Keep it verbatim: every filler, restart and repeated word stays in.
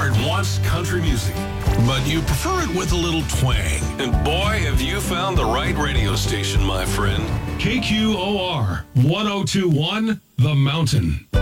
heart wants country music, but you prefer it with a little twang. And boy, have you found the right radio station, my friend. K Q O R one oh two one, The Mountain.